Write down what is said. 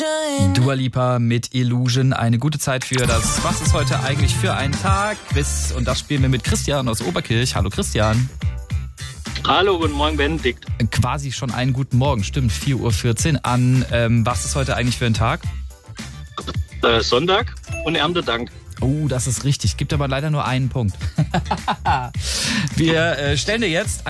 Dua Lipa mit Illusion. Eine gute Zeit für das Was ist heute eigentlich für ein Tag? Quiz. Und das spielen wir mit Christian aus Oberkirch. Hallo Christian. Hallo, guten Morgen Benedikt. Quasi schon einen guten Morgen, stimmt. 4:14 Uhr an. Was ist heute eigentlich für ein Tag? Sonntag und Erntedank. Oh, das ist richtig. Gibt aber leider nur einen Punkt. Wir stellen dir jetzt